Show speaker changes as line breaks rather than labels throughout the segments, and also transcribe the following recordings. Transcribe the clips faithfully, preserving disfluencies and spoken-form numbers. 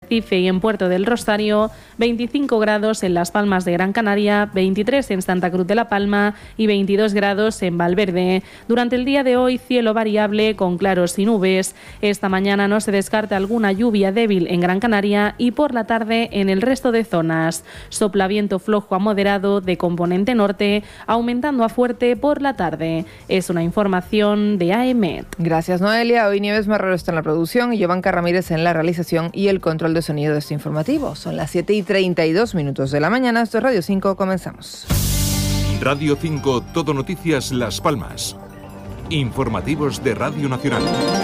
Arrecife y en Puerto del Rosario, veinticinco grados en Las Palmas de Gran Canaria, veintitrés en Santa Cruz de la Palma y veintidós grados en Valverde. Durante el día de hoy, cielo variable con claros y nubes. Esta mañana no se descarta alguna lluvia débil en Gran Canaria y por la tarde en el resto de zonas. Sopla viento flojo a moderado de componente norte, aumentando a fuerte por la tarde. Es una información de A E M E T.
Gracias, Noelia. Hoy Nieves Marrero está en la producción y Giovanca Ramírez en la realización y el control de sonido de este informativo. Son las siete y treinta y dos minutos de la mañana. Esto es Radio cinco. Comenzamos.
Radio cinco, Todo Noticias Las Palmas. Informativos de Radio Nacional.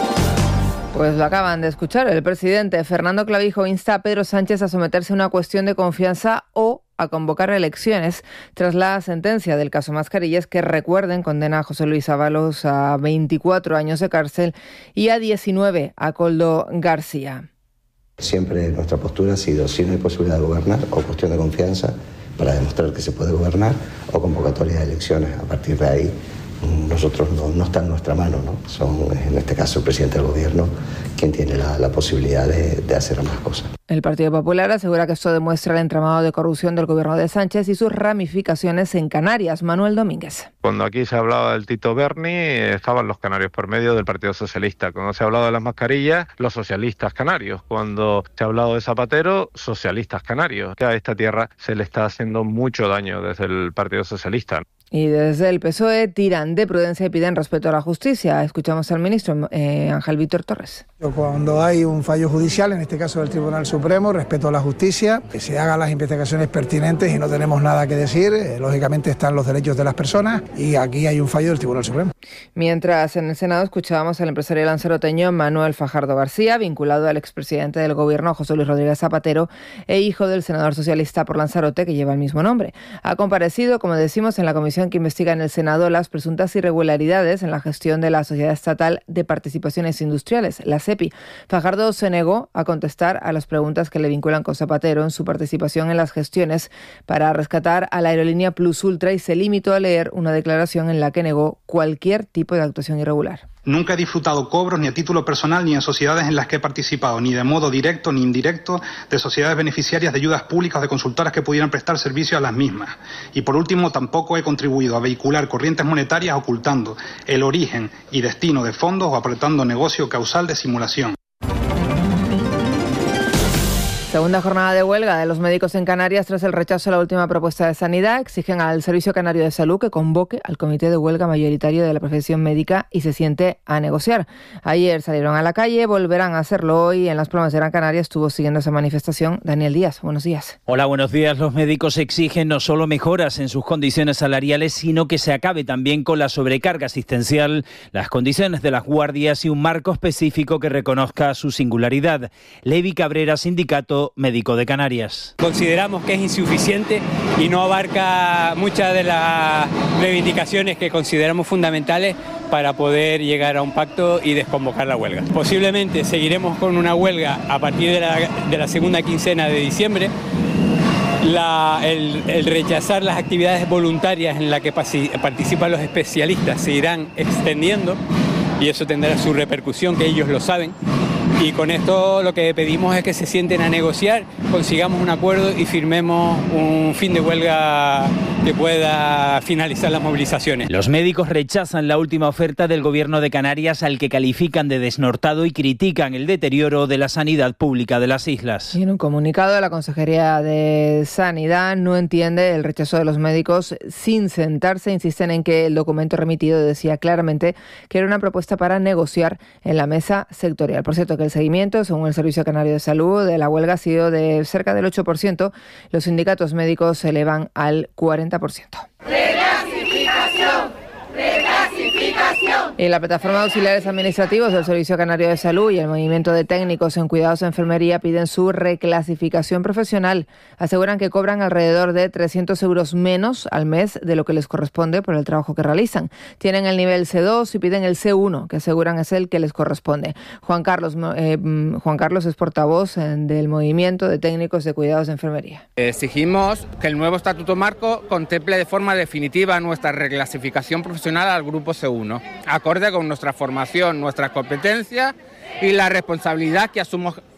Pues lo acaban de escuchar. El presidente Fernando Clavijo insta a Pedro Sánchez a someterse a una cuestión de confianza o a convocar elecciones tras la sentencia del caso Mascarillas, que, recuerden, condena a José Luis Ábalos a veinticuatro años de cárcel y a diecinueve a Koldo García.
Siempre nuestra postura ha sido: si no hay posibilidad de gobernar, o cuestión de confianza para demostrar que se puede gobernar, o convocatoria de elecciones. A partir de ahí, nosotros no, no está en nuestra mano, ¿no? Son, en este caso, el presidente del gobierno quien tiene la, la posibilidad de, de hacer ambas cosas.
El Partido Popular asegura que esto demuestra el entramado de corrupción del gobierno de Sánchez y sus ramificaciones en Canarias. Manuel Domínguez.
Cuando aquí se hablaba del Tito Berni, estaban los canarios por medio del Partido Socialista. Cuando se ha hablado de las mascarillas, los socialistas canarios. Cuando se ha hablado de Zapatero, socialistas canarios. Que a esta tierra se le está haciendo mucho daño desde el Partido Socialista.
Y desde el P S O E tiran de prudencia y piden respeto a la justicia. Escuchamos al ministro eh, Ángel Víctor Torres.
Cuando hay un fallo judicial, en este caso del Tribunal Supremo, respeto a la justicia, que se hagan las investigaciones pertinentes y no tenemos nada que decir. Eh, lógicamente están los derechos de las personas y aquí hay un fallo del Tribunal Supremo. Mientras en el Senado escuchábamos al empresario lanzaroteño Manuel Fajardo García, vinculado al expresidente del Gobierno José Luis Rodríguez Zapatero e hijo del senador socialista por Lanzarote, que lleva el mismo nombre. Ha comparecido, como decimos, en la comisión que investiga en el Senado las presuntas irregularidades en la gestión de la Sociedad Estatal de Participaciones Industriales, la SEPI. Fajardo se negó a contestar a las preguntas que le vinculan con Zapatero en su participación en las gestiones para rescatar a la aerolínea Plus Ultra y se limitó a leer una declaración en la que negó cualquier tipo de actuación irregular.
Nunca he disfrutado cobros ni a título personal ni en sociedades en las que he participado, ni de modo directo ni indirecto, de sociedades beneficiarias de ayudas públicas o de consultoras que pudieran prestar servicio a las mismas. Y por último, tampoco he contribuido a vehicular corrientes monetarias ocultando el origen y destino de fondos o apretando negocio causal de simulación.
Segunda jornada de huelga de los médicos en Canarias tras el rechazo a la última propuesta de Sanidad. Exigen al Servicio Canario de Salud que convoque al comité de huelga mayoritario de la profesión médica y se siente a negociar. Ayer salieron a la calle, volverán a hacerlo hoy. En Las Palmas de Gran Canaria estuvo siguiendo esa manifestación Daniel Díaz. Buenos días.
Hola, buenos días. Los médicos exigen no solo mejoras en sus condiciones salariales, sino que se acabe también con la sobrecarga asistencial, las condiciones de las guardias y un marco específico que reconozca su singularidad. Levi Cabrera, sindicato médico de Canarias.
Consideramos que es insuficiente y no abarca muchas de las reivindicaciones que consideramos fundamentales para poder llegar a un pacto y desconvocar la huelga. Posiblemente seguiremos con una huelga a partir de la, de la segunda quincena de diciembre. La, el, el rechazar las actividades voluntarias en las que participan los especialistas se irán extendiendo y eso tendrá su repercusión, que ellos lo saben. Y con esto lo que pedimos es que se sienten a negociar, consigamos un acuerdo y firmemos un fin de huelga que pueda finalizar las movilizaciones.
Los médicos rechazan la última oferta del Gobierno de Canarias, al que califican de desnortado y critican el deterioro de la sanidad pública de las islas.
Y en un comunicado, la Consejería de Sanidad no entiende el rechazo de los médicos sin sentarse. Insisten en que el documento remitido decía claramente que era una propuesta para negociar en la mesa sectorial. Por cierto, que el seguimiento, según el Servicio Canario de Salud, de la huelga ha sido de cerca del ocho por ciento. Los sindicatos médicos se elevan al cuarenta por ciento.
¡Reclasificación! ¡Reclasificación!
Y la plataforma de auxiliares administrativos del Servicio Canario de Salud y el movimiento de técnicos en cuidados de enfermería piden su reclasificación profesional. Aseguran que cobran alrededor de trescientos euros menos al mes de lo que les corresponde por el trabajo que realizan. Tienen el nivel C dos y piden el C uno, que aseguran es el que les corresponde. Juan Carlos, eh, Juan Carlos es portavoz del movimiento de técnicos de cuidados de enfermería.
Exigimos que el nuevo estatuto marco contemple de forma definitiva nuestra reclasificación profesional al grupo C uno, acorde con nuestra formación, nuestras competencias y la responsabilidad que, asumo,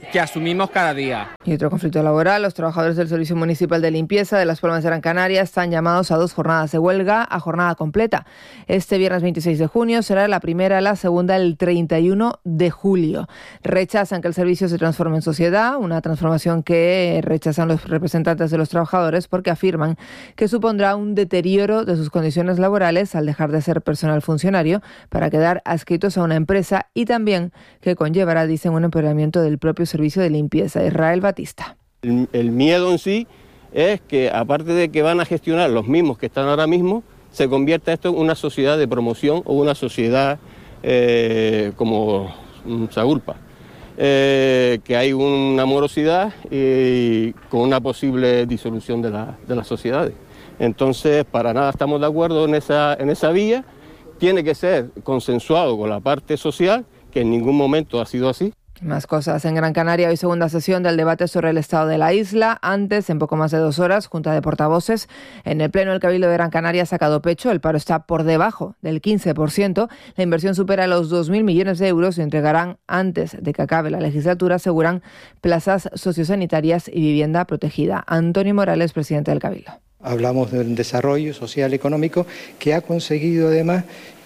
que asumimos cada día.
Y otro conflicto laboral. Los trabajadores del Servicio Municipal de Limpieza de Las Palmas de Gran Canaria están llamados a dos jornadas de huelga a jornada completa. Este viernes veintiséis de junio será la primera, la segunda el treinta y uno de julio. Rechazan que el servicio se transforme en sociedad, una transformación que rechazan los representantes de los trabajadores porque afirman que supondrá un deterioro de sus condiciones laborales al dejar de ser personal funcionario para quedar adscritos a una empresa y también que conllevará, dicen, un empeoramiento del propio servicio de limpieza. Israel Batista.
El, el miedo en sí es que, aparte de que van a gestionar los mismos que están ahora mismo, se convierta esto en una sociedad de promoción o una sociedad eh, como Sagulpa, eh, que hay una morosidad y con una posible disolución de, la, de las sociedades. Entonces, para nada estamos de acuerdo en esa, en esa vía. Tiene que ser consensuado con la parte social, que en ningún momento ha sido así.
Más cosas. En Gran Canaria, hoy segunda sesión del debate sobre el estado de la isla. Antes, en poco más de dos horas, Junta de Portavoces. En el Pleno, el Cabildo de Gran Canaria ha sacado pecho. El paro está por debajo del quince por ciento. La inversión supera los dos mil millones de euros y entregarán, antes de que acabe la legislatura, aseguran, plazas sociosanitarias y vivienda protegida. Antonio Morales, presidente del Cabildo.
Hablamos de un desarrollo social económico que ha conseguido además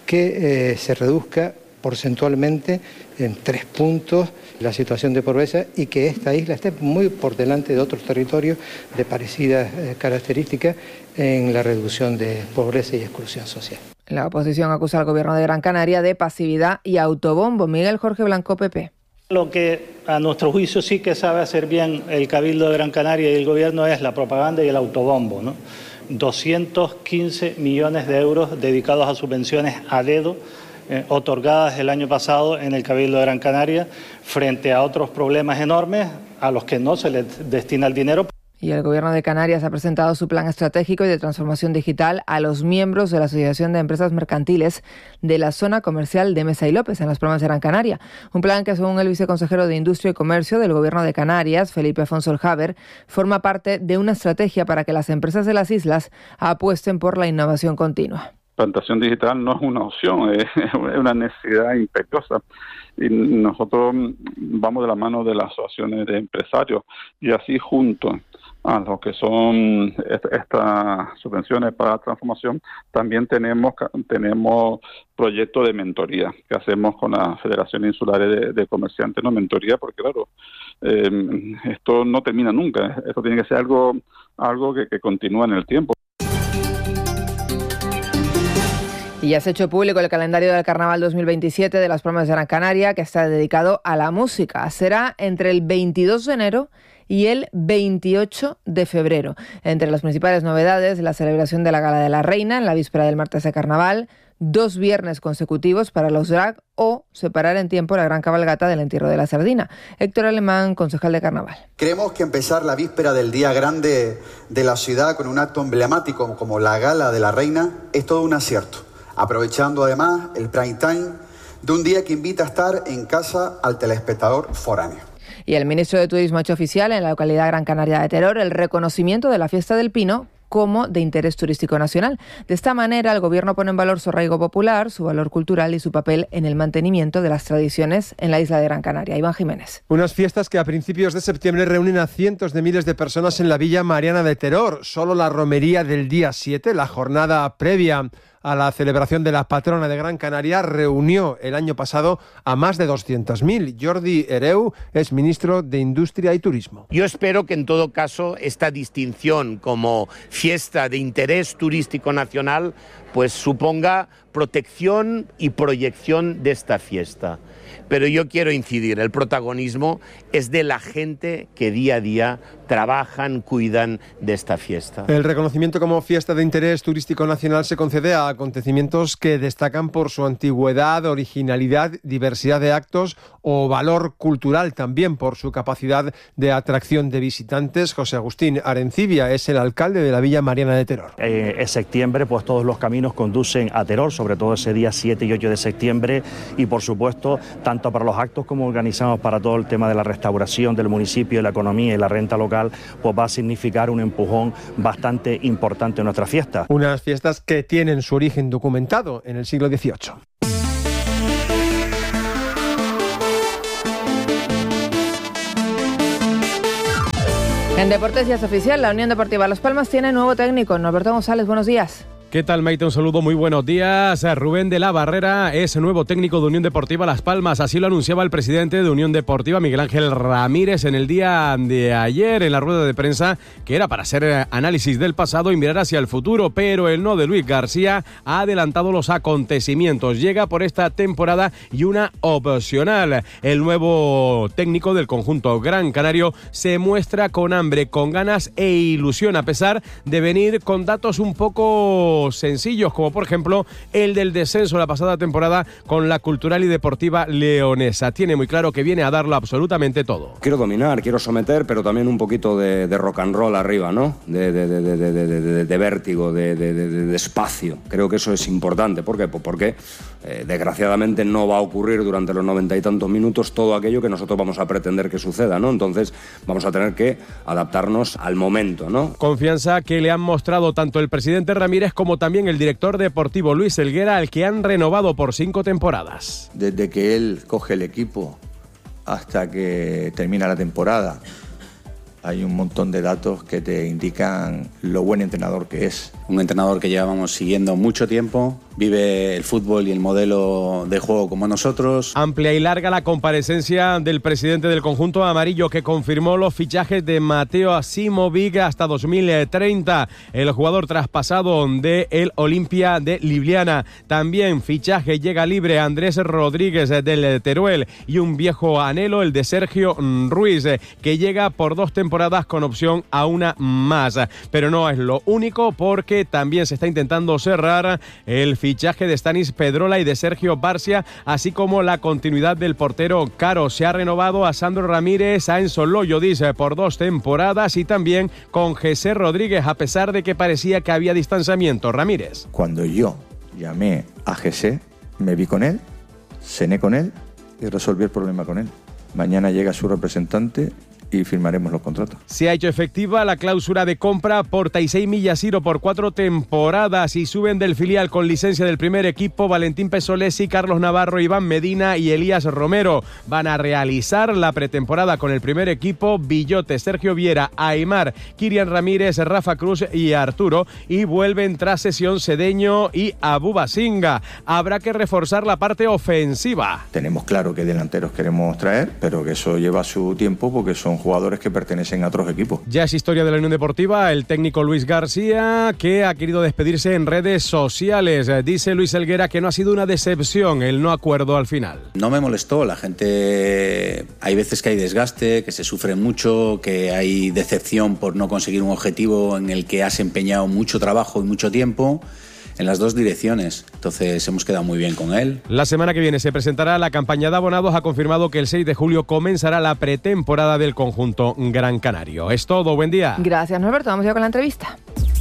que eh, se reduzca porcentualmente en tres puntos la situación de pobreza y que esta isla esté muy por delante de otros territorios de parecidas eh, características en la reducción de pobreza y exclusión social.
La oposición acusa al Gobierno de Gran Canaria de pasividad y autobombo. Miguel Jorge Blanco, P P.
Lo que a nuestro juicio sí que sabe hacer bien el Cabildo de Gran Canaria y el Gobierno es la propaganda y el autobombo, ¿no? doscientos quince millones de euros dedicados a subvenciones a dedo eh, otorgadas el año pasado en el Cabildo de Gran Canaria frente a otros problemas enormes a los que no se les destina el dinero.
Y el Gobierno de Canarias ha presentado su plan estratégico y de transformación digital a los miembros de la Asociación de Empresas Mercantiles de la zona comercial de Mesa y López, en Las Palmas de Gran Canaria. Un plan que, según el viceconsejero de Industria y Comercio del Gobierno de Canarias, Felipe Afonso Eljaber, forma parte de una estrategia para que las empresas de las islas apuesten por la innovación continua.
Plantación digital no es una opción, es una necesidad imperiosa. Y nosotros vamos de la mano de las asociaciones de empresarios y así juntos a lo que son estas subvenciones para la transformación, también tenemos tenemos proyectos de mentoría que hacemos con la Federación Insular de, de Comerciantes, no mentoría, porque claro, eh, esto no termina nunca, esto tiene que ser algo algo que, que continúa en el tiempo.
Y ya se ha hecho público el calendario del Carnaval dos mil veintisiete de Las Palmas de Gran Canaria, que está dedicado a la música. Será entre el veintidós de enero y el veintiocho de febrero. Entre las principales novedades, la celebración de la Gala de la Reina en la víspera del martes de Carnaval, dos viernes consecutivos para los drag o separar en tiempo la gran cabalgata del entierro de la sardina. Héctor Alemán, concejal de Carnaval.
Creemos que empezar la víspera del día grande de la ciudad con un acto emblemático como la Gala de la Reina es todo un acierto, aprovechando además el prime time de un día que invita a estar en casa al telespectador foráneo.
Y el ministro de Turismo ha hecho oficial en la localidad Gran Canaria de Teror el reconocimiento de la Fiesta del Pino como de interés turístico nacional. De esta manera, el Gobierno pone en valor su arraigo popular, su valor cultural y su papel en el mantenimiento de las tradiciones en la isla de Gran Canaria. Iván Jiménez.
Unas fiestas que a principios de septiembre reúnen a cientos de miles de personas en la Villa Mariana de Teror. Solo la romería del día siete, la jornada previa a la celebración de la patrona de Gran Canaria, reunió el año pasado a más de doscientos mil. Jordi Hereu es ministro de Industria y Turismo.
Yo espero que en todo caso esta distinción como fiesta de interés turístico nacional pues suponga protección y proyección de esta fiesta. Pero yo quiero incidir, el protagonismo es de la gente que día a día trabajan, cuidan de esta fiesta.
El reconocimiento como fiesta de interés turístico nacional se concede a acontecimientos que destacan por su antigüedad, originalidad, diversidad de actos o valor cultural, también por su capacidad de atracción de visitantes. José Agustín Arencibia es el alcalde de la Villa Mariana de Teror.
Eh, es septiembre, pues todos los caminos conducen a Teror, sobre todo ese día siete y ocho de septiembre, y por supuesto, tanto para los actos como organizamos para todo el tema de la restauración del municipio, la economía y la renta local, pues va a significar un empujón bastante importante en nuestra fiesta.
Unas fiestas que tienen su origen documentado en el siglo dieciocho.
En Deportes ya es oficial, la Unión Deportiva Las Palmas tiene nuevo técnico. Norberto González, buenos días.
¿Qué tal, Maite? Un saludo, muy buenos días. Rubén de la Barrera es nuevo técnico de Unión Deportiva Las Palmas. Así lo anunciaba el presidente de Unión Deportiva, Miguel Ángel Ramírez, en el día de ayer en la rueda de prensa, que era para hacer análisis del pasado y mirar hacia el futuro, pero el no de Luis García ha adelantado los acontecimientos. Llega por esta temporada y una opcional. El nuevo técnico del conjunto Gran Canario se muestra con hambre, con ganas e ilusión, a pesar de venir con datos un poco sencillos, como por ejemplo el del descenso la pasada temporada con la Cultural y Deportiva Leonesa. Tiene muy claro que viene a darlo absolutamente todo.
Quiero dominar, quiero someter, pero también un poquito de, de rock and roll arriba, ¿no? De, de, de, de, de, de, de, de vértigo, de, de, de, de espacio. Creo que eso es importante. ¿Por qué? Pues porque eh, desgraciadamente no va a ocurrir durante los noventa y tantos minutos todo aquello que nosotros vamos a pretender que suceda, ¿no? Entonces vamos a tener que adaptarnos al momento, ¿no?
Confianza que le han mostrado tanto el presidente Ramírez como también el director deportivo Luis Helguera, al que han renovado por cinco temporadas.
Desde que él coge el equipo hasta que termina la temporada, hay un montón de datos que te indican lo buen entrenador que es.
Un entrenador que llevamos siguiendo mucho tiempo, vive el fútbol y el modelo de juego como nosotros.
Amplia y larga la comparecencia del presidente del conjunto amarillo, que confirmó los fichajes de Mateo Asimovic hasta dos mil treinta, el jugador traspasado de el Olimpia de Ljubljana. También fichaje, llega libre Andrés Rodríguez del Teruel, y un viejo anhelo, el de Sergio Ruiz, que llega por dos temporadas con opción a una más. Pero no es lo único, porque también se está intentando cerrar el fichaje de Stanis Pedrola y de Sergio Barcia, así como la continuidad del portero Caro. Se ha renovado a Sandro Ramírez, a Enzo Loyo, dice, por dos temporadas, y también con José Rodríguez, a pesar de que parecía que había distanciamiento. Ramírez.
Cuando yo llamé a José, me vi con él, cené con él y resolví el problema con él. Mañana llega su representante y firmaremos los contratos.
Se ha hecho efectiva la cláusula de compra por Taisei Miyashiro por cuatro temporadas, y suben del filial con licencia del primer equipo Valentín Pesolesi, Carlos Navarro, Iván Medina y Elías Romero. Van a realizar la pretemporada con el primer equipo Villote, Sergio Viera, Aimar, Kirian Ramírez, Rafa Cruz y Arturo, y vuelven tras sesión Cedeño y Abubasinga. Habrá que reforzar la parte ofensiva.
Tenemos claro qué delanteros queremos traer, pero que eso lleva su tiempo, porque son jugadores que pertenecen a otros equipos.
Ya es historia de la Unión Deportiva el técnico Luis García, que ha querido despedirse en redes sociales. Dice Luis Helguera que no ha sido una decepción el no acuerdo al final.
No me molestó, la gente, hay veces que hay desgaste, que se sufre mucho, que hay decepción por no conseguir un objetivo en el que has empeñado mucho trabajo y mucho tiempo, en las dos direcciones. Entonces hemos quedado muy bien con él.
La semana que viene se presentará la campaña de abonados. Ha confirmado que el seis de julio comenzará la pretemporada del conjunto Gran Canario. Es todo, buen día.
Gracias, Norberto. Vamos ya con la entrevista.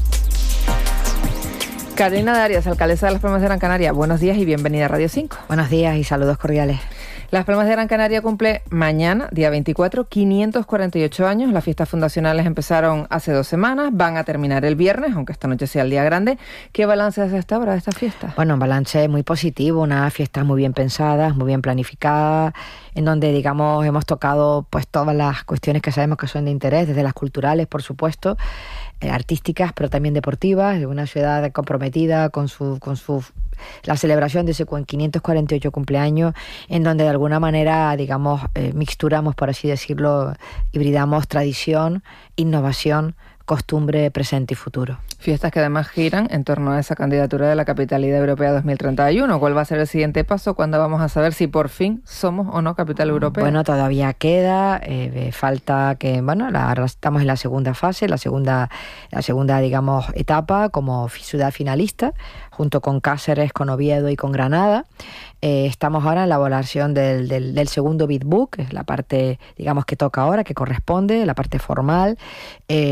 Carolina Darias, alcaldesa de Las Palmas de Gran Canaria. Buenos días y bienvenida a Radio cinco.
Buenos días y saludos cordiales.
Las Palmas de Gran Canaria cumple mañana, día veinticuatro, quinientos cuarenta y ocho años. Las fiestas fundacionales empezaron hace dos semanas, van a terminar el viernes, aunque esta noche sea el día grande. ¿Qué balance hace hasta ahora de esta fiesta?
Bueno, un balance muy positivo, unas fiestas muy bien pensadas, muy bien planificadas, en donde, digamos, hemos tocado pues todas las cuestiones que sabemos que son de interés, desde las culturales, por supuesto, eh, artísticas, pero también deportivas, de una ciudad comprometida con su con su la celebración de ese quinientos cuarenta y ocho cumpleaños, en donde de alguna manera, digamos, eh, mixturamos, por así decirlo, hibridamos tradición, innovación, costumbre, presente y futuro.
Fiestas que además giran en torno a esa candidatura de la Capitalidad Europea dos mil treinta y uno. ¿Cuál va a ser el siguiente paso? ¿Cuándo vamos a saber si por fin somos o no capital europea?
Bueno, todavía queda, eh, falta que, bueno, la, ahora estamos en la segunda fase, la segunda, la segunda, digamos, etapa como ciudad finalista, junto con Cáceres, con Oviedo y con Granada. Eh, estamos ahora en la elaboración del, del, del segundo Bid Book, que es la parte, digamos, que toca ahora, que corresponde, la parte formal. Eh,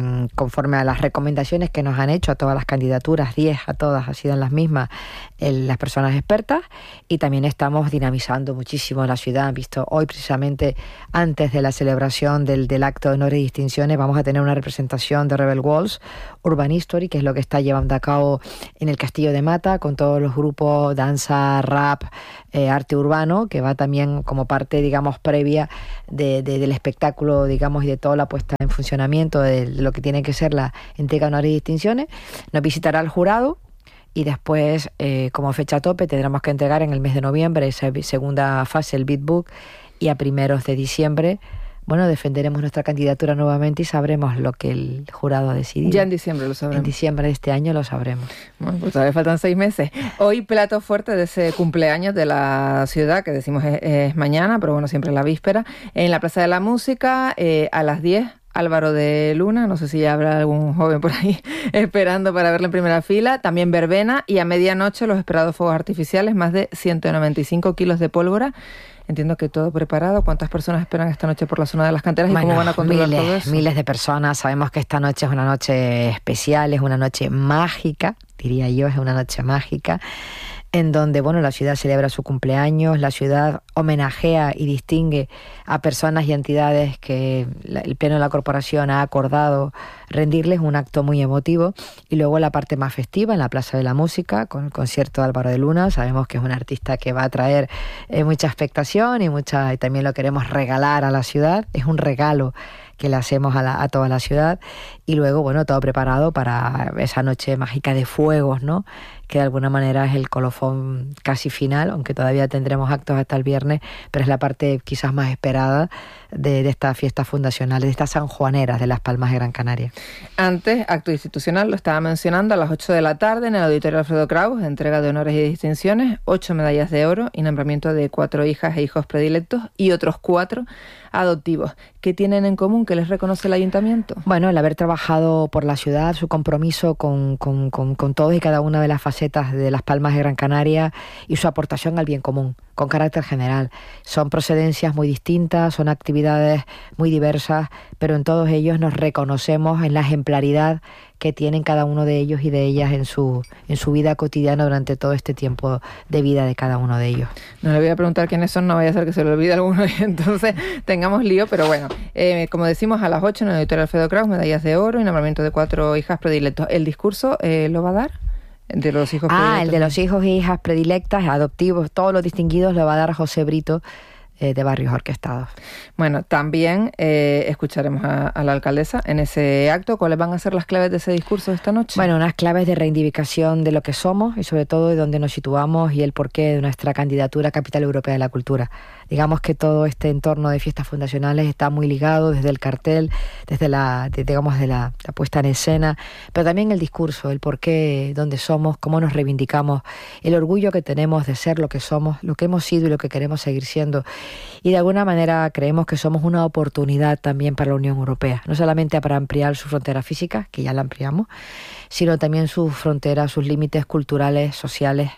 conforme a las recomendaciones que nos han hecho a todas las candidaturas, diez a todas, han sido las mismas, el, las personas expertas, y también estamos dinamizando muchísimo la ciudad. Han visto hoy, precisamente antes de la celebración del, del acto de honores y distinciones, vamos a tener una representación de Rebel Walls Urban History, que es lo que está llevando a cabo en el Castillo de Mata, con todos los grupos, danza, rap, eh, arte urbano, que va también como parte, digamos, previa de, de, del espectáculo, digamos, y de toda la puesta en funcionamiento de lo que tiene que ser la entrega de honores y distinciones. Nos visitará el jurado y después, eh, como fecha tope, tendremos que entregar en el mes de noviembre esa segunda fase, el Beat Book, y a primeros de diciembre, bueno, defenderemos nuestra candidatura nuevamente y sabremos lo que el jurado ha decidido.
Ya en diciembre lo sabremos.
En diciembre de este año lo sabremos.
Bueno, pues todavía faltan seis meses. Hoy plato fuerte de ese cumpleaños de la ciudad, que decimos es, es mañana, pero bueno, siempre es la víspera. En la Plaza de la Música, eh, a las diez, Álvaro de Luna, no sé si ya habrá algún joven por ahí esperando para verlo en primera fila. También verbena, y a medianoche los esperados fuegos artificiales, más de ciento noventa y cinco kilos de pólvora. Entiendo que todo preparado. ¿Cuántas personas esperan esta noche por la zona de las canteras y bueno, cómo van a controlar
miles,
todo eso?
Miles de personas. Sabemos que esta noche es una noche especial, es una noche mágica, diría yo, es una noche mágica, en donde, bueno, la ciudad celebra su cumpleaños, la ciudad homenajea y distingue a personas y entidades que el Pleno de la Corporación ha acordado rendirles, un acto muy emotivo. Y luego la parte más festiva en la Plaza de la Música, con el concierto de Álvaro de Luna. Sabemos que es un artista que va a traer eh, mucha expectación y mucha, y también lo queremos regalar a la ciudad. Es un regalo que le hacemos a, la, a toda la ciudad. Y luego, bueno, todo preparado para esa noche mágica de fuegos, ¿no?, que de alguna manera es el colofón casi final, aunque todavía tendremos actos hasta el viernes, pero es la parte quizás más esperada de, de estas fiestas fundacionales, de estas sanjuaneras de Las Palmas de Gran Canaria.
Antes, acto institucional, lo estaba mencionando, a las ocho de la tarde en el Auditorio Alfredo Kraus, entrega de honores y distinciones, ocho medallas de oro y nombramiento de cuatro hijas e hijos predilectos y otros cuatro adoptivos. ¿Qué tienen en común? ¿Qué les reconoce el ayuntamiento?
Bueno, el haber trabajado por la ciudad, su compromiso con, con, con, con todos y cada una de las facetas de Las Palmas de Gran Canaria y su aportación al bien común, con carácter general. Son procedencias muy distintas, son actividades muy diversas, pero en todos ellos nos reconocemos en la ejemplaridad que tienen cada uno de ellos y de ellas en su, en su vida cotidiana durante todo este tiempo de vida de cada uno de ellos.
No le voy a preguntar quiénes son, no vaya a ser que se le olvide alguno y entonces tengamos lío, pero bueno, eh, como decimos, a las ocho en el Auditorio Alfredo Kraus, medallas de oro y nombramiento de cuatro hijas predilectos. ¿El discurso eh, lo va a dar? De los hijos
ah, el de los hijos e hijas predilectas, adoptivos, todos los distinguidos lo va a dar José Brito, eh, de Barrios Orquestados.
Bueno, también eh, escucharemos a, a la alcaldesa en ese acto. ¿Cuáles van a ser las claves de ese discurso de esta noche?
Bueno, unas claves de reivindicación de lo que somos y sobre todo de dónde nos situamos y el porqué de nuestra candidatura a Capital Europea de la Cultura. Digamos que todo este entorno de fiestas fundacionales está muy ligado desde el cartel, desde la, de, digamos, de la, la puesta en escena, pero también el discurso, el porqué, dónde somos, cómo nos reivindicamos, el orgullo que tenemos de ser lo que somos, lo que hemos sido y lo que queremos seguir siendo. Y de alguna manera creemos que somos una oportunidad también para la Unión Europea, no solamente para ampliar su frontera física, que ya la ampliamos, sino también sus fronteras, sus límites culturales, sociales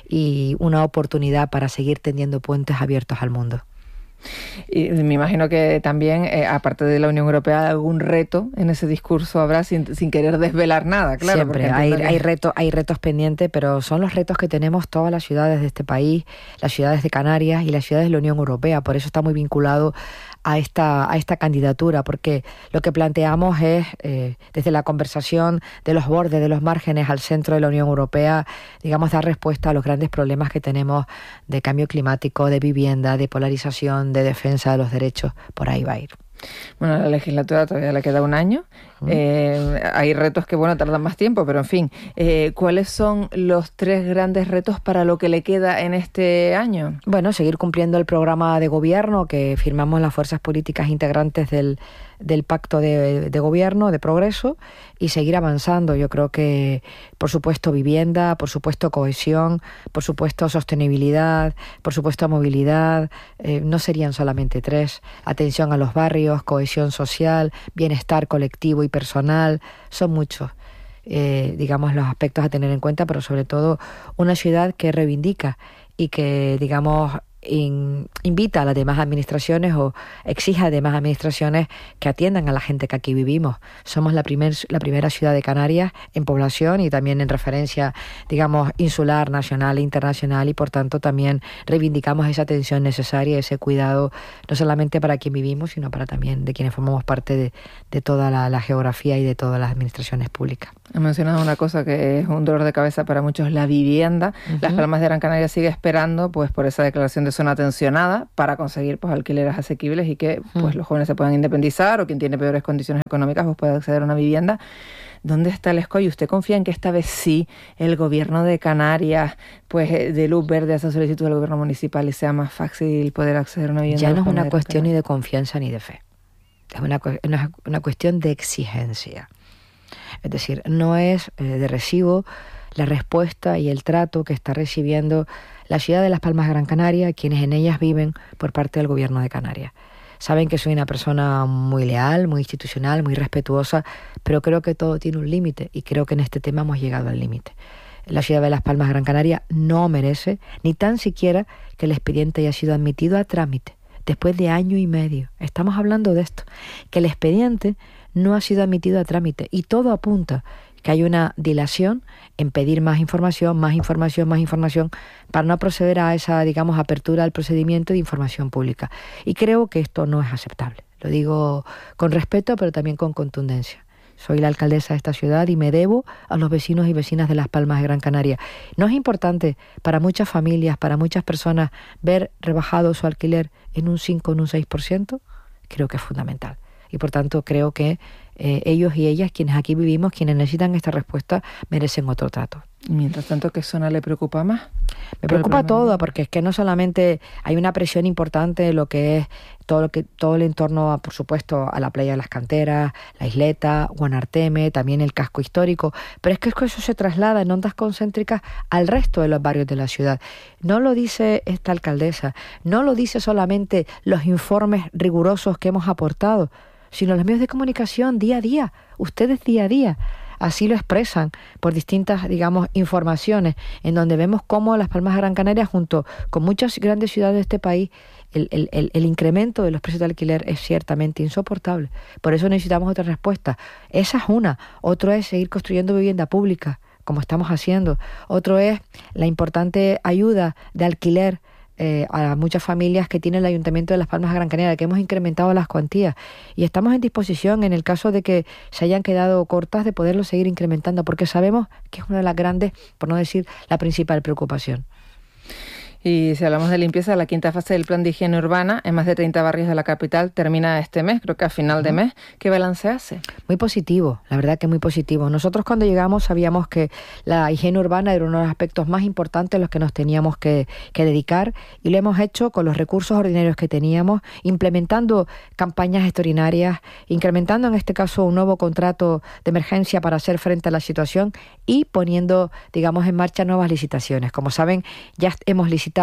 y una oportunidad para seguir tendiendo puentes abiertos al mundo.
Y me imagino que también, eh, aparte de la Unión Europea, algún reto en ese discurso habrá sin, sin querer desvelar nada, claro.
Siempre hay, que... hay, reto, hay retos pendientes, pero son los retos que tenemos todas las ciudades de este país, las ciudades de Canarias y las ciudades de la Unión Europea. Por eso está muy vinculado a esta, a esta candidatura, porque lo que planteamos es, eh, desde la conversación de los bordes, de los márgenes al centro de la Unión Europea, digamos, dar respuesta a los grandes problemas que tenemos de cambio climático, de vivienda, de polarización, de defensa de los derechos. Por ahí va a ir.
Bueno, a la legislatura todavía le queda un año. Uh-huh. Eh, hay retos que, bueno, tardan más tiempo, pero en fin. Eh, ¿Cuáles son los tres grandes retos para lo que le queda en este año?
Bueno, seguir cumpliendo el programa de gobierno que firmamos las fuerzas políticas integrantes del, del pacto de, de gobierno, de progreso, y seguir avanzando. Yo creo que, por supuesto, vivienda, por supuesto, cohesión, por supuesto, sostenibilidad, por supuesto, movilidad. Eh, no serían solamente tres. Atención a los barrios, cohesión social, bienestar colectivo y personal, son muchos, eh, digamos, los aspectos a tener en cuenta, pero sobre todo una ciudad que reivindica y que, digamos, in, invita a las demás administraciones o exige a las demás administraciones que atiendan a la gente que aquí vivimos. Somos la, primer, la primera ciudad de Canarias en población y también en referencia, digamos, insular, nacional e internacional, y por tanto también reivindicamos esa atención necesaria, ese cuidado, no solamente para quien vivimos, sino para también de quienes formamos parte de, de toda la, la geografía y de todas las administraciones públicas.
He mencionado una cosa que es un dolor de cabeza para muchos, la vivienda. Uh-huh. Las Palmas de Gran Canaria sigue esperando pues por esa declaración de zona tensionada para conseguir pues alquileres asequibles y que uh-huh. pues los jóvenes se puedan independizar, o quien tiene peores condiciones económicas pues pueda acceder a una vivienda. ¿Dónde está el escollo? ¿Usted confía en que esta vez sí el gobierno de Canarias pues de luz verde a esa solicitud del gobierno municipal y sea más fácil poder acceder a una vivienda?
Ya no es una cuestión ni de confianza ni de fe. Es una, una, una cuestión de exigencia. Es decir, no es eh, de recibo la respuesta y el trato que está recibiendo la ciudad de Las Palmas de Gran Canaria, quienes en ellas viven, por parte del gobierno de Canarias. Saben que soy una persona muy leal, muy institucional, muy respetuosa, pero creo que todo tiene un límite y creo que en este tema hemos llegado al límite. La ciudad de Las Palmas de Gran Canaria no merece ni tan siquiera que el expediente haya sido admitido a trámite después de año y medio. Estamos hablando de esto, que el expediente no ha sido admitido a trámite y todo apunta que hay una dilación en pedir más información, más información, más información, para no proceder a esa, digamos, apertura al procedimiento de información pública. Y creo que esto no es aceptable. Lo digo con respeto, pero también con contundencia. Soy la alcaldesa de esta ciudad y me debo a los vecinos y vecinas de Las Palmas de Gran Canaria. ¿No es importante para muchas familias, para muchas personas, ver rebajado su alquiler en un cinco, en un seis por ciento? Creo que es fundamental. Y por tanto creo que eh, ellos y ellas, quienes aquí vivimos, quienes necesitan esta respuesta, merecen otro trato.
Mientras tanto, ¿qué zona le preocupa más?
Me preocupa todo, porque es que no solamente hay una presión importante en lo que es todo lo que todo el entorno, por supuesto, a la playa de las Canteras, la isleta, Guanarteme, también el casco histórico, pero es que eso se traslada en ondas concéntricas al resto de los barrios de la ciudad. No lo dice esta alcaldesa, no lo dice solamente los informes rigurosos que hemos aportado, sino los medios de comunicación día a día, ustedes día a día. Así lo expresan por distintas, digamos, informaciones, en donde vemos cómo Las Palmas de Gran Canaria, junto con muchas grandes ciudades de este país, el, el, el, el incremento de los precios de alquiler es ciertamente insoportable. Por eso necesitamos otra respuesta. Esa es una. Otro es seguir construyendo vivienda pública, como estamos haciendo. Otro es la importante ayuda de alquiler Eh, a muchas familias que tiene el Ayuntamiento de Las Palmas de Gran Canaria, que hemos incrementado las cuantías y estamos en disposición, en el caso de que se hayan quedado cortas, de poderlo seguir incrementando, porque sabemos que es una de las grandes, por no decir la principal preocupación.
Y si hablamos de limpieza, la quinta fase del plan de higiene urbana en más de treinta barrios de la capital termina este mes, creo que a final de mes. ¿Qué balance hace?
Muy positivo, la verdad que muy positivo. Nosotros cuando llegamos sabíamos que la higiene urbana era uno de los aspectos más importantes a los que nos teníamos que, que dedicar, y lo hemos hecho con los recursos ordinarios que teníamos, implementando campañas extraordinarias, incrementando en este caso un nuevo contrato de emergencia para hacer frente a la situación y poniendo, digamos, en marcha nuevas licitaciones. Como saben, ya hemos licitado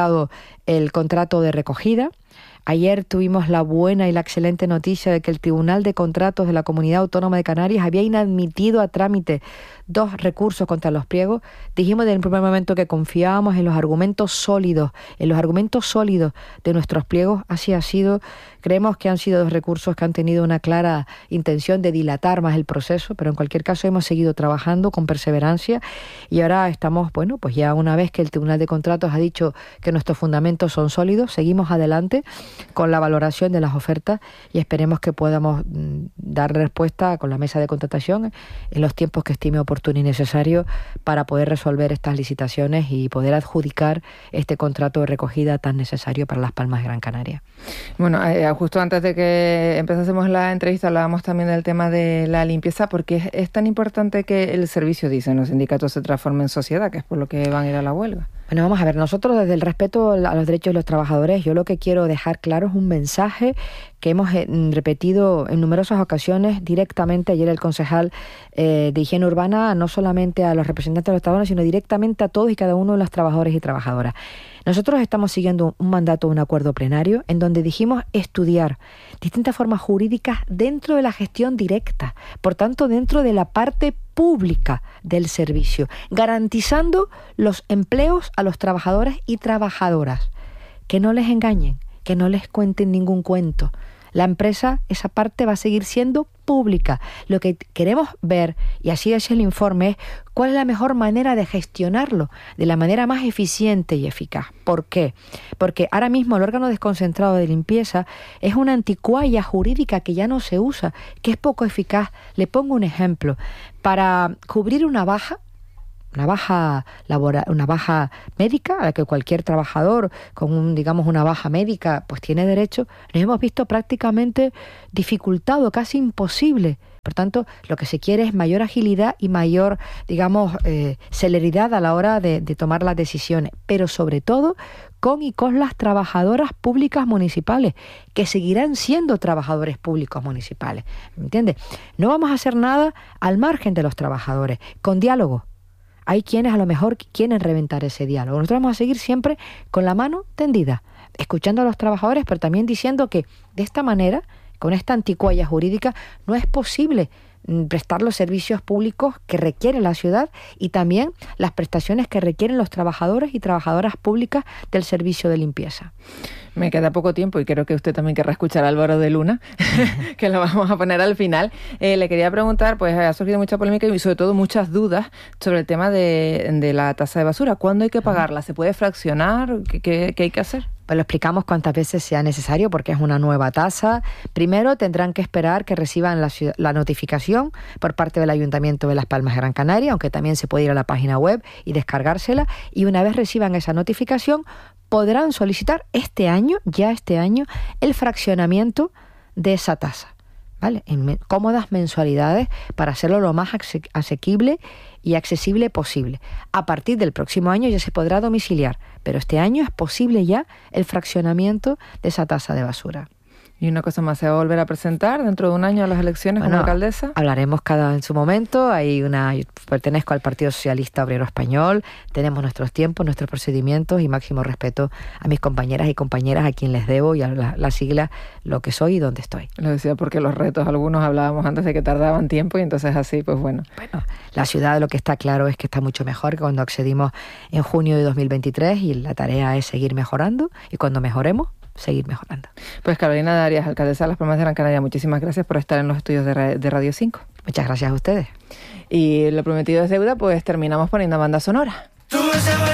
el contrato de recogida. Ayer tuvimos la buena y la excelente noticia de que el Tribunal de Contratos de la Comunidad Autónoma de Canarias había inadmitido a trámite dos recursos contra los pliegos. Dijimos desde el primer momento que confiábamos en los argumentos sólidos, en los argumentos sólidos de nuestros pliegos. Así ha sido. Creemos que han sido dos recursos que han tenido una clara intención de dilatar más el proceso, pero en cualquier caso hemos seguido trabajando con perseverancia y ahora estamos, bueno, pues ya una vez que el Tribunal de Contratos ha dicho que nuestros fundamentos son sólidos, seguimos adelante con la valoración de las ofertas y esperemos que podamos dar respuesta con la mesa de contratación en los tiempos que estime oportuno y necesario para poder resolver estas licitaciones y poder adjudicar este contrato de recogida tan necesario para Las Palmas de Gran Canaria.
Bueno, eh, justo antes de que empezásemos la entrevista hablábamos también del tema de la limpieza, porque es, es tan importante que el servicio, dicen los sindicatos, se transforme en sociedad, que es por lo que van a ir a la huelga.
Bueno, vamos a ver, nosotros desde el respeto a los derechos de los trabajadores, yo lo que quiero dejar claro es un mensaje que hemos eh, repetido en numerosas ocasiones directamente. Ayer el concejal eh, de Higiene Urbana, no solamente a los representantes de los trabajadores, sino directamente a todos y cada uno de los trabajadores y trabajadoras. Nosotros estamos siguiendo un mandato, un acuerdo plenario, en donde dijimos estudiar distintas formas jurídicas dentro de la gestión directa, por tanto dentro de la parte pública del servicio, garantizando los empleos a los trabajadores y trabajadoras. que no les engañen, que no les cuenten ningún cuento. La empresa, esa parte va a seguir siendo pública. Lo que queremos ver, y así es el informe, es cuál es la mejor manera de gestionarlo, de la manera más eficiente y eficaz. ¿Por qué? Porque ahora mismo el órgano desconcentrado de limpieza es una anticualla jurídica que ya no se usa, que es poco eficaz. Le pongo un ejemplo. Para cubrir una baja, una baja laboral, una baja médica a la que cualquier trabajador con un, digamos, una baja médica pues tiene derecho, nos hemos visto prácticamente dificultado, casi imposible. Por tanto, lo que se quiere es mayor agilidad y mayor, digamos, eh, celeridad a la hora de, de tomar las decisiones, pero sobre todo con y con las trabajadoras públicas municipales, que seguirán siendo trabajadores públicos municipales. ¿Me entiendes? No vamos a hacer nada al margen de los trabajadores, con diálogo. Hay quienes a lo mejor quieren reventar ese diálogo. Nosotros vamos a seguir siempre con la mano tendida, escuchando a los trabajadores, pero también diciendo que de esta manera, con esta anticualla jurídica, no es posible prestar los servicios públicos que requiere la ciudad y también las prestaciones que requieren los trabajadores y trabajadoras públicas del servicio de limpieza.
Me queda poco tiempo y creo que usted también querrá escuchar a Álvaro de Luna, que lo vamos a poner al final. Eh, le quería preguntar, pues ha surgido mucha polémica y sobre todo muchas dudas sobre el tema de, de la tasa de basura. ¿Cuándo hay que pagarla? ¿Se puede fraccionar? ¿Qué, qué, qué hay que hacer?
Pues lo explicamos cuantas veces sea necesario porque es una nueva tasa. Primero tendrán que esperar que reciban la, la notificación por parte del Ayuntamiento de Las Palmas de Gran Canaria, aunque también se puede ir a la página web y descargársela. Y una vez reciban esa notificación, podrán solicitar este año, ya este año, el fraccionamiento de esa tasa, ¿vale? En me- cómodas mensualidades para hacerlo lo más ase- asequible y accesible posible. A partir del próximo año ya se podrá domiciliar, pero este año es posible ya el fraccionamiento de esa tasa de basura.
Y una cosa más, ¿se va a volver a presentar dentro de un año a las elecciones
Bueno,
como alcaldesa?
Hablaremos cada en su momento. Hay una, yo pertenezco al Partido Socialista Obrero Español, tenemos nuestros tiempos, nuestros procedimientos y máximo respeto a mis compañeras y compañeras a quien les debo y a la, la sigla lo que soy y dónde estoy.
Lo decía porque los retos, algunos hablábamos antes de que tardaban tiempo y entonces así, pues bueno.
Bueno, la ciudad lo que está claro es que está mucho mejor que cuando accedimos en junio de dos mil veintitrés y la tarea es seguir mejorando y cuando mejoremos, seguir mejorando.
Pues Carolina Darias, alcaldesa de Las Palmas de Gran Canaria, muchísimas gracias por estar en los estudios de, de Radio cinco.
Muchas gracias a ustedes.
Y lo prometido es deuda, pues terminamos poniendo banda sonora.